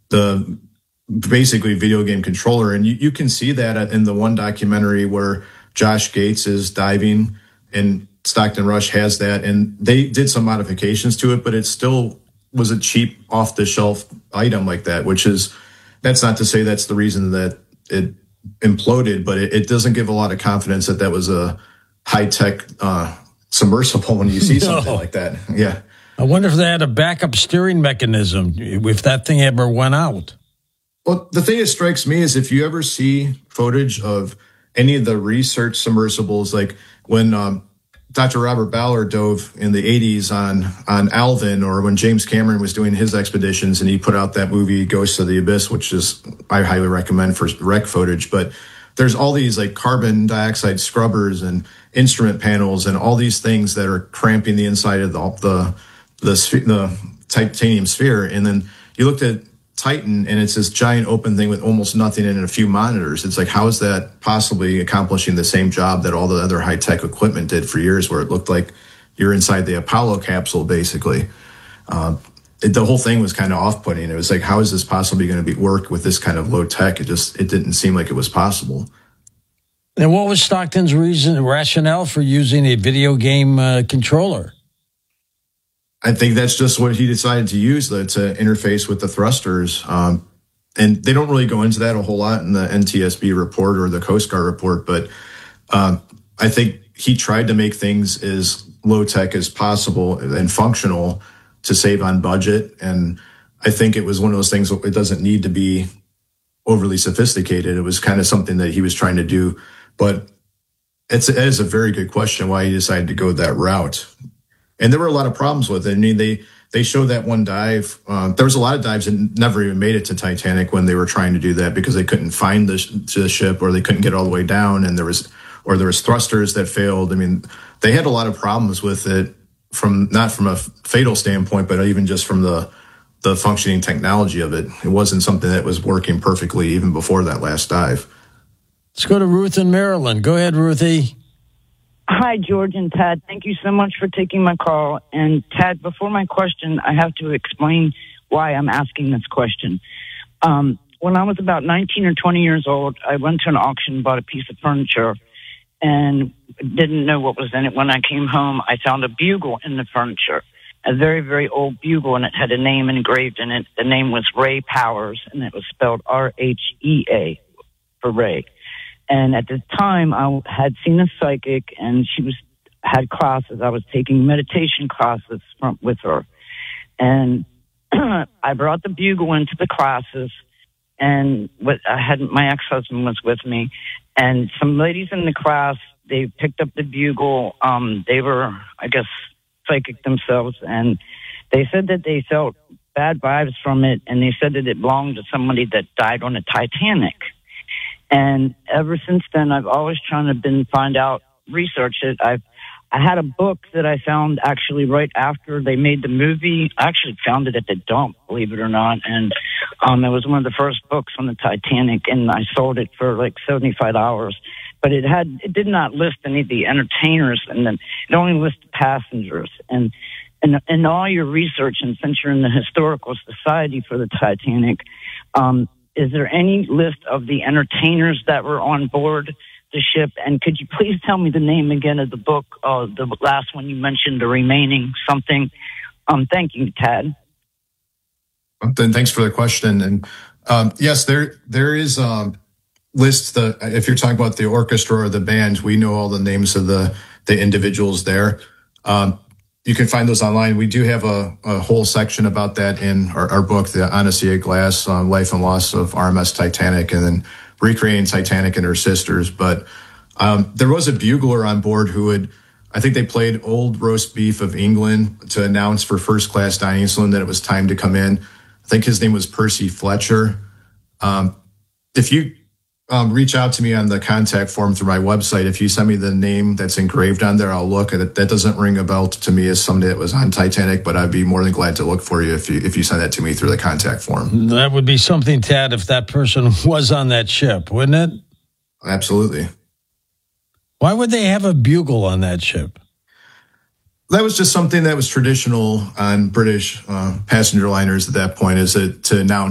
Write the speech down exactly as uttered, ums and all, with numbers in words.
the basically video game controller. And you, you can see that in the one documentary where Josh Gates is diving, and Stockton Rush has that, and they did some modifications to it, but it still was a cheap off the shelf item like that, which is, that's not to say that's the reason that it imploded, but it, it doesn't give a lot of confidence that that was a high tech uh, submersible when you see no. something like that. Yeah. I wonder if they had a backup steering mechanism if that thing ever went out. Well, the thing that strikes me is if you ever see footage of any of the research submersibles, like when um, Doctor Robert Ballard dove in the eighties on on Alvin, or when James Cameron was doing his expeditions and he put out that movie Ghosts of the Abyss, which is I highly recommend for wreck footage. But there's all these like carbon dioxide scrubbers and instrument panels and all these things that are cramping the inside of the the the, the titanium sphere. And then you looked at Titan, and it's this giant open thing with almost nothing in it, a few monitors. It's like, how is that possibly accomplishing the same job that all the other high-tech equipment did for years, where it looked like you're inside the Apollo capsule, basically? Uh, it, the whole thing was kind of off-putting. It was like, how is this possibly going to be work with this kind of low tech? It just, it didn't seem like it was possible. And what was Stockton's reason, rationale for using a video game uh, controller? I think that's just what he decided to use, the, to interface with the thrusters. Um, and they don't really go into that a whole lot in the N T S B report or the Coast Guard report, but um, I think he tried to make things as low-tech as possible and functional to save on budget. And I think it was one of those things, it doesn't need to be overly sophisticated. It was kind of something that he was trying to do. But it's, it is a very good question why he decided to go that route. And there were a lot of problems with it. I mean, they, they showed that one dive. Uh, there was a lot of dives that never even made it to Titanic when they were trying to do that because they couldn't find the, the ship, or they couldn't get all the way down. And there was, or there was thrusters that failed. I mean, they had a lot of problems with it from, not from a fatal standpoint, but even just from the, the functioning technology of it. It wasn't something that was working perfectly even before that last dive. Let's go to Ruth in Maryland. Go ahead, Ruthie. Hi, George and Tad. Thank you so much for taking my call. And Tad, before my question, I have to explain why I'm asking this question. Um, when I was about nineteen or twenty years old, I went to an auction, bought a piece of furniture, and didn't know what was in it. When I came home, I found a bugle in the furniture, a very, very old bugle, and it had a name engraved in it. The name was Ray Powers, and it was spelled R H E A for Ray. And at the time, I had seen a psychic, and she was had classes. I was taking meditation classes from, with her. And I brought the bugle into the classes, and what I had, my ex-husband was with me. And some ladies in the class, they picked up the bugle. Um, they were, I guess, psychic themselves, and they said that they felt bad vibes from it, and they said that it belonged to somebody that died on the Titanic. And ever since then, I've always trying to been find out, research it. I've I had a book that I found actually right after they made the movie. I actually found it at the dump, believe it or not. And um, it was one of the first books on the Titanic, and I sold it for like seventy-five dollars. But it had it did not list any of the entertainers, and then it only listed passengers. And and in all your research, and since you're in the Historical Society for the Titanic, um, is there any list of the entertainers that were on board the ship? And could you please tell me the name again of the book, uh, the last one you mentioned, The Remaining Something? Um, thank you, Tad. Then thanks for the question. And um, yes, there there is um, lists. The if you're talking about the orchestra or the band, we know all the names of the the individuals there. Um, You can find those online. We do have a, a whole section about that in our, our book, The Odyssey of Glass, uh, Life and Loss of R M S Titanic, and then recreating Titanic and her sisters. But um, there was a bugler on board who would, I think they played Old Roast Beef of England to announce for first class dining saloon that it was time to come in. I think his name was Percy Fletcher. Um, if you Um, reach out to me on the contact form through my website. If you send me the name that's engraved on there, I'll look at it. That doesn't ring a bell to me as somebody that was on Titanic, but I'd be more than glad to look for you if you if you send that to me through the contact form. That would be something, Tad, if that person was on that ship, wouldn't it? Absolutely. Why would they have a bugle on that ship? That was just something that was traditional on British uh, passenger liners at that point, is it to announce